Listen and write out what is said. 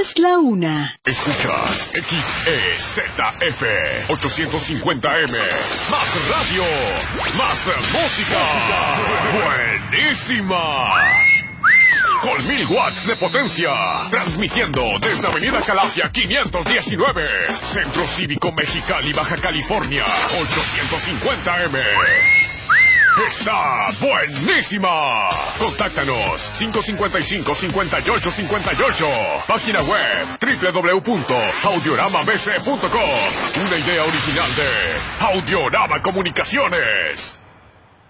Es la 1. Escuchas XEZF 850M. Más radio, más música. Buenísima. Con 1000 watts de potencia. Transmitiendo desde Avenida Calafia 519. Centro Cívico Mexicali, Baja California. 850M. ¡Está buenísima! Contáctanos 555-5858. Página web www.audioramabc.com. Una idea original de Audiorama Comunicaciones.